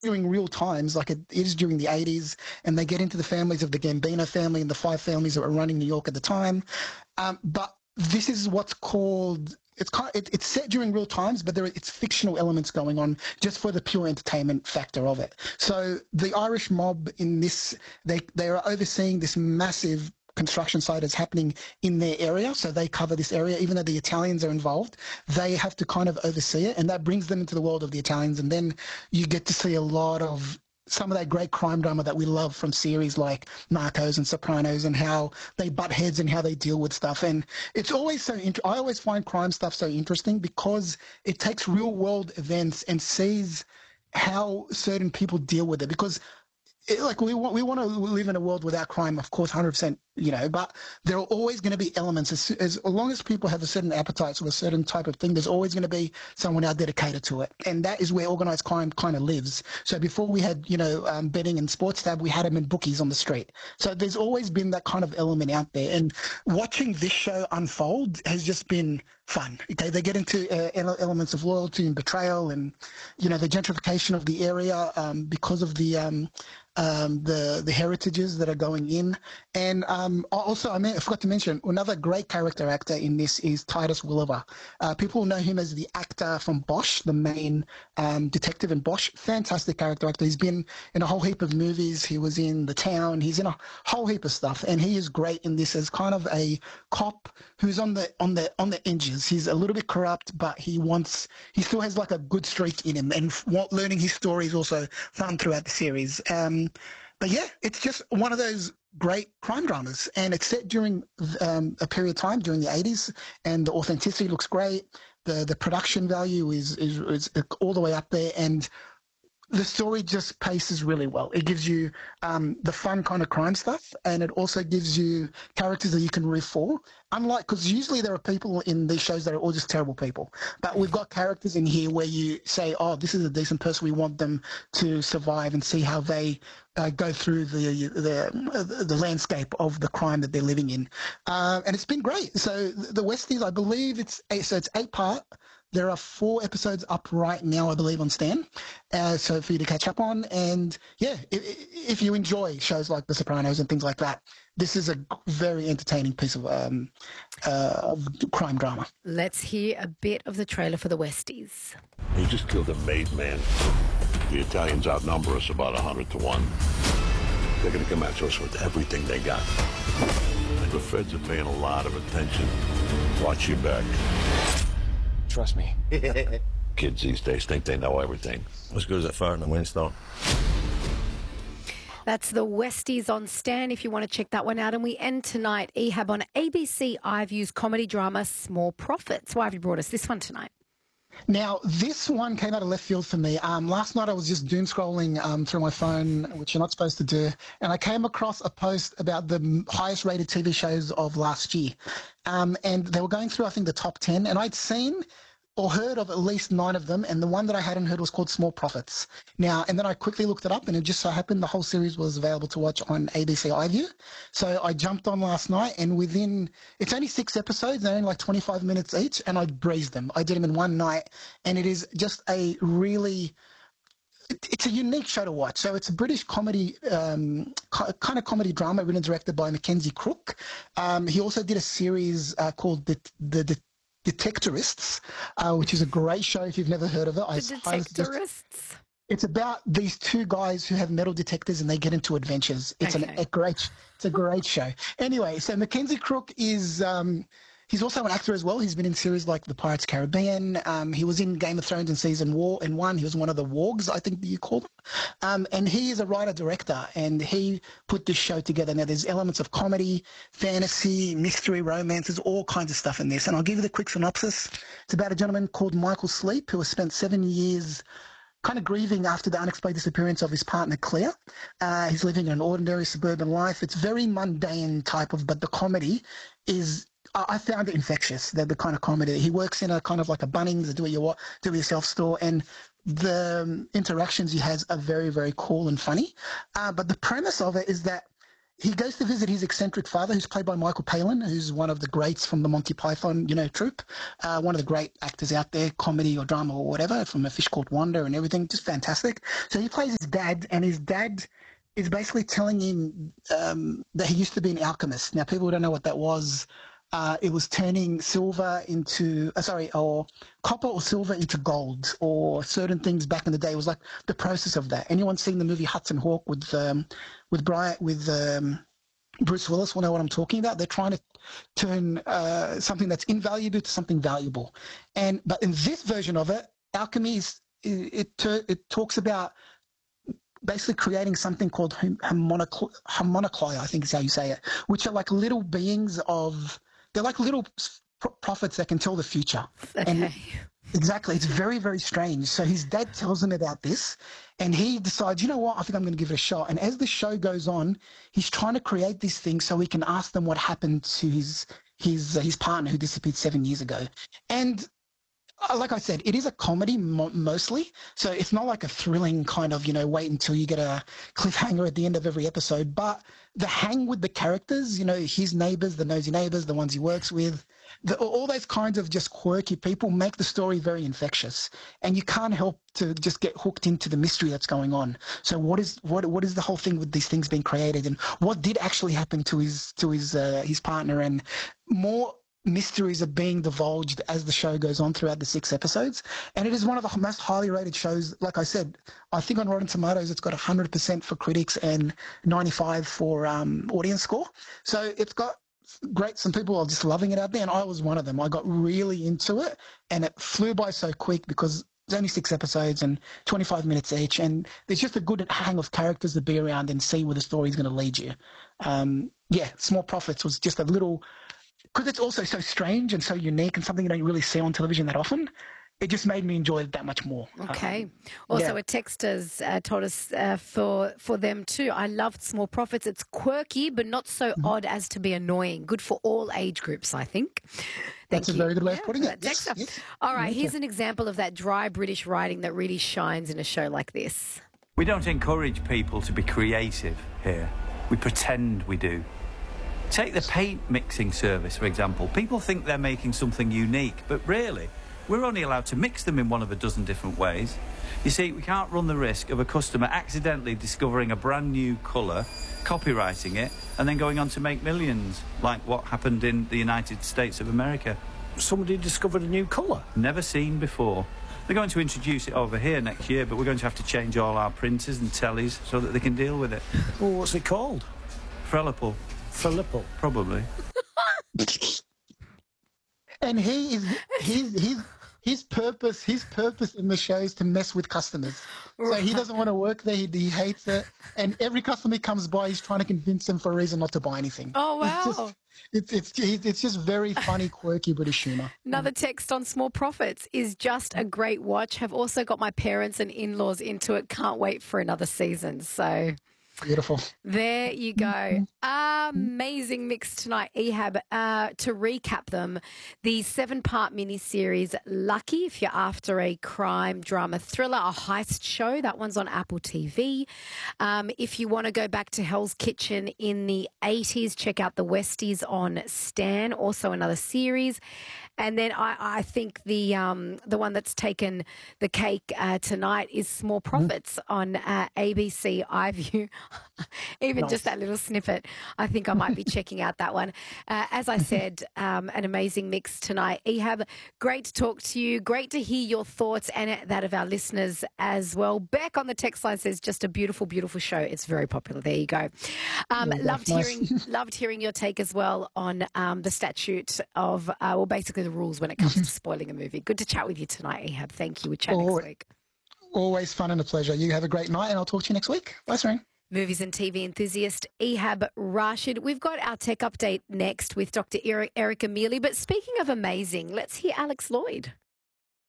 during real times, like it is during the 80s, and they get into the families of the Gambino family and the five families that were running New York at the time. But this is what's called it's set during real times, but it's fictional elements going on just for the pure entertainment factor of it. So the Irish mob in this, they are overseeing this massive construction site that's happening in their area, so they cover this area. Even though the Italians are involved, they have to kind of oversee it, and that brings them into the world of the Italians. And then you get to see a lot of some of that great crime drama that we love from series like Narcos and Sopranos, and how they butt heads and how they deal with stuff. And it's always so I always find crime stuff so interesting because it takes real world events and sees how certain people deal with it. Because we want to live in a world without crime, of course, 100%, but there are always going to be elements. As long as people have a certain appetite for a certain type of thing, there's always going to be someone out dedicated to it. And that is where organised crime kind of lives. So before we had, betting and sports tab, we had them in bookies on the street. So there's always been that kind of element out there. And watching this show unfold has just been fun. Okay, they get into elements of loyalty and betrayal, and the gentrification of the area because of the heritages that are going in. And also, I forgot to mention, another great character actor in this is Titus Welliver. People know him as the actor from Bosch, the main detective in Bosch. Fantastic character actor. He's been in a whole heap of movies. He was in The Town. He's in a whole heap of stuff, and he is great in this as kind of a cop who's on the edges. He's a little bit corrupt, but he still has like a good streak in him, and learning his story is also fun throughout the series. But yeah, it's just one of those great crime dramas, and it's set during a period of time during the 80s, and the authenticity looks great. The production value is all the way up there, and the story just paces really well. It gives you the fun kind of crime stuff, and it also gives you characters that you can root for. Unlike, because usually there are people in these shows that are all just terrible people, but we've got characters in here where you say, oh, this is a decent person. We want them to survive and see how they go through the landscape of the crime that they're living in. And it's been great. So the Westies, I believe it's 8-part. There are 4 episodes up right now, I believe, on Stan, so for you to catch up on. And yeah, if you enjoy shows like The Sopranos and things like that, this is a very entertaining piece of crime drama. Let's hear a bit of the trailer for The Westies. He just killed a made man. The Italians outnumber us about 100 to 1. They're going to come after us with everything they got. The feds are paying a lot of attention. Watch your back. Trust me. Kids these days think they know everything. As good as a fart in a windstorm. That's The Westies on Stan if you want to check that one out. And we end tonight, Ehab, on ABC iView's comedy drama Small Profits. Why have you brought us this one tonight? Now, this one came out of left field for me. Last night I was just doom scrolling through my phone, which you're not supposed to do, and I came across a post about the highest rated TV shows of last year. And they were going through, I think, the top 10, and I'd seen or heard of at least 9 of them, and the one that I hadn't heard was called Small Profits. Now, and then I quickly looked it up, and it just so happened the whole series was available to watch on ABC iView. So I jumped on last night, and it's only 6 episodes, they're only like 25 minutes each, and I breezed them. I did them in one night, and it is just it's a unique show to watch. So it's a British comedy, kind of comedy drama written and directed by Mackenzie Crook. He also did a series called The Detectorists, which is a great show if you've never heard of it. The Detectorists? It's about these 2 guys who have metal detectors and they get into adventures. It's a great show. Anyway, so Mackenzie Crook is he's also an actor as well. He's been in series like The Pirates Caribbean. He was in Game of Thrones in season 1. He was one of the wargs, I think you call them. And he is a writer-director, and he put this show together. Now, there's elements of comedy, fantasy, mystery, romance. There's all kinds of stuff in this. And I'll give you the quick synopsis. It's about a gentleman called Michael Sleep who has spent 7 years kind of grieving after the unexplained disappearance of his partner, Claire. He's living an ordinary suburban life. It's very mundane type of, but the comedy is, I found it infectious, the kind of comedy. He works in a kind of like a Bunnings, a do-it-yourself store, and the interactions he has are very, very cool and funny. But the premise of it is that he goes to visit his eccentric father, who's played by Michael Palin, who's one of the greats from the Monty Python, troupe. One of the great actors out there, comedy or drama or whatever, from A Fish Called Wanda and everything, just fantastic. So he plays his dad, and his dad is basically telling him that he used to be an alchemist. Now, people don't know what that was. It was turning silver into, or copper or silver into gold, or certain things back in the day. It was like the process of that. Anyone seen the movie Hudson Hawk with Bruce Willis will know what I'm talking about. They're trying to turn something that's invaluable to something valuable. But in this version of it, alchemy it talks about basically creating something called homunculus, I think is how you say it, which are like little beings they're like little prophets that can tell the future. Okay. And exactly. It's very, very strange. So his dad tells him about this, and he decides, you know what, I think I'm going to give it a shot. And as the show goes on, he's trying to create these things so he can ask them what happened to his partner who disappeared 7 years ago. And like I said, it is a comedy mostly, so it's not like a thrilling kind of, wait until you get a cliffhanger at the end of every episode. But the hang with the characters, his neighbors, the nosy neighbors, the ones he works with, all those kinds of just quirky people make the story very infectious, and you can't help to just get hooked into the mystery that's going on. So what is the whole thing with these things being created, and what did actually happen to his partner, and more mysteries are being divulged as the show goes on throughout the 6 episodes. And it is one of the most highly rated shows. Like I said, I think on Rotten Tomatoes it's got 100% for critics and 95 for audience score. So it's got great, some people are just loving it out there, and I was one of them. I got really into it, and it flew by so quick because it's only 6 episodes and 25 minutes each, and there's just a good hang of characters to be around and see where the story's going to lead you. Small Profits was just a little, because it's also so strange and so unique and something you don't really see on television that often, it just made me enjoy it that much more. Okay. Also, a texter's told us for them too. I loved Small Profits. It's quirky, but not so odd as to be annoying. Good for all age groups, I think. That's a very good way of putting it. Yes. All right, here's an example of that dry British writing that really shines in a show like this. We don't encourage people to be creative here. We pretend we do. Take the paint mixing service, for example. People think they're making something unique, but really, we're only allowed to mix them in one of a dozen different ways. You see, we can't run the risk of a customer accidentally discovering a brand new colour, copywriting it, and then going on to make millions, like what happened in the United States of America. Somebody discovered a new colour? Never seen before. They're going to introduce it over here next year, but we're going to have to change all our printers and tellies so that they can deal with it. Well, what's it called? Frelipal. Frelipal? Probably. And his purpose in the show is to mess with customers. So he doesn't want to work there. He hates it. And every customer he comes by, he's trying to convince them for a reason not to buy anything. Oh, wow. It's just very funny, quirky British humour. Another text on Small Profits is just a great watch. Have also got my parents and in-laws into it. Can't wait for another season. So beautiful. There you go. Amazing mix tonight, Ehab. To recap them, the 7-part miniseries Lucky, if you're after a crime drama thriller, a heist show, that one's on Apple TV. If you want to go back to Hell's Kitchen in the 80s, check out The Westies on Stan, also another series. And then I think the one that's taken the cake tonight is Small Profits on ABC iView. Even just that little snippet, I think I might be checking out that one. As I said, an amazing mix tonight. Ehab, great to talk to you. Great to hear your thoughts and that of our listeners as well. Beck on the text line says, just a beautiful, beautiful show. It's very popular. There you go. Loved hearing your take as well on the statute of, basically the rules when it comes to spoiling a movie. Good to chat with you tonight, Ehab. Thank you. We'll chat next week. Always fun and a pleasure. You have a great night and I'll talk to you next week. Bye, Serene. Movies and TV enthusiast Ehab Rashid. We've got our tech update next with Dr. Erica Mealy. But speaking of amazing, let's hear Alex Lloyd.